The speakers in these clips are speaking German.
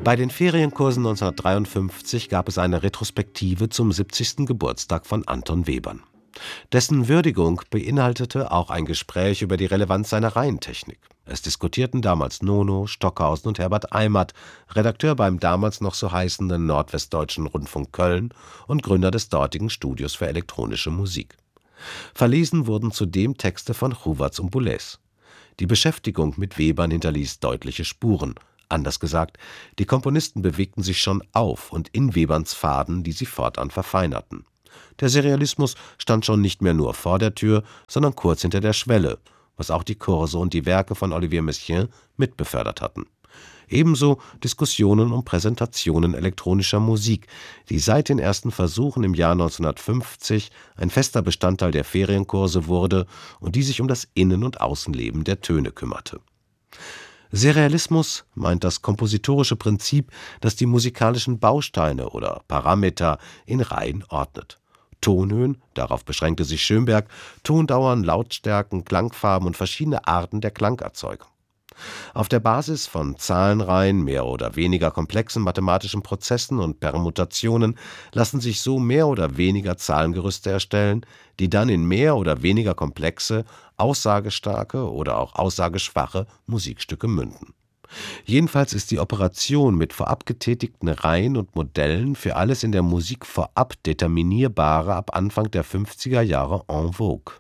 Bei den Ferienkursen 1953 gab es eine Retrospektive zum 70. Geburtstag von Anton Webern. Dessen Würdigung beinhaltete auch ein Gespräch über die Relevanz seiner Reientechnik. Es diskutierten damals Nono, Stockhausen und Herbert Eimert, Redakteur beim damals noch so heißenden Nordwestdeutschen Rundfunk Köln und Gründer des dortigen Studios für elektronische Musik. Verlesen wurden zudem Texte von Chuvatz und Boulez. Die Beschäftigung mit Webern hinterließ deutliche Spuren. Anders gesagt, die Komponisten bewegten sich schon auf und in Weberns Pfaden, die sie fortan verfeinerten. Der Serialismus stand schon nicht mehr nur vor der Tür, sondern kurz hinter der Schwelle, was auch die Kurse und die Werke von Olivier Messiaen mitbefördert hatten. Ebenso Diskussionen und Präsentationen elektronischer Musik, die seit den ersten Versuchen im Jahr 1950 ein fester Bestandteil der Ferienkurse wurde und die sich um das Innen- und Außenleben der Töne kümmerte. Serialismus meint das kompositorische Prinzip, das die musikalischen Bausteine oder Parameter in Reihen ordnet. Tonhöhen, darauf beschränkte sich Schönberg, Tondauern, Lautstärken, Klangfarben und verschiedene Arten der Klangerzeugung. Auf der Basis von Zahlenreihen, mehr oder weniger komplexen mathematischen Prozessen und Permutationen lassen sich so mehr oder weniger Zahlengerüste erstellen, die dann in mehr oder weniger komplexe, aussagestarke oder auch aussageschwache Musikstücke münden. Jedenfalls ist die Operation mit vorab getätigten Reihen und Modellen für alles in der Musik vorab Determinierbare ab Anfang der 50er Jahre en vogue.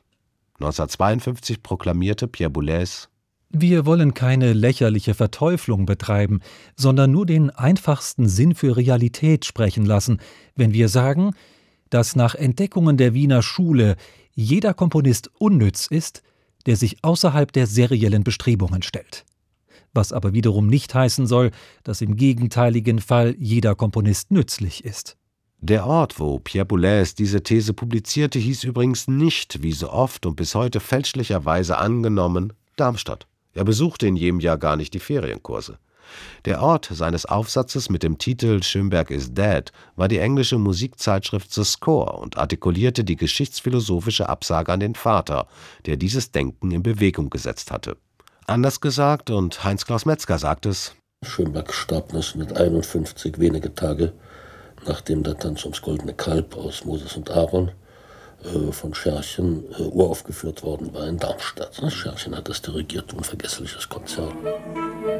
1952 proklamierte Pierre Boulez: Wir wollen keine lächerliche Verteuflung betreiben, sondern nur den einfachsten Sinn für Realität sprechen lassen, wenn wir sagen, dass nach Entdeckungen der Wiener Schule jeder Komponist unnütz ist, der sich außerhalb der seriellen Bestrebungen stellt. Was aber wiederum nicht heißen soll, dass im gegenteiligen Fall jeder Komponist nützlich ist. Der Ort, wo Pierre Boulez diese These publizierte, hieß übrigens nicht, wie so oft und bis heute fälschlicherweise angenommen, Darmstadt. Er besuchte in jedem Jahr gar nicht die Ferienkurse. Der Ort seines Aufsatzes mit dem Titel »Schönberg is Dead« war die englische Musikzeitschrift The Score und artikulierte die geschichtsphilosophische Absage an den Vater, der dieses Denken in Bewegung gesetzt hatte. Anders gesagt, und Heinz-Klaus Metzger sagt es: Schönberg starb 1951, wenige Tage nachdem der Tanz ums Goldene Kalb aus Moses und Aaron von Scherchen uraufgeführt worden war in Darmstadt. Scherchen hat das dirigiert, unvergessliches Konzert.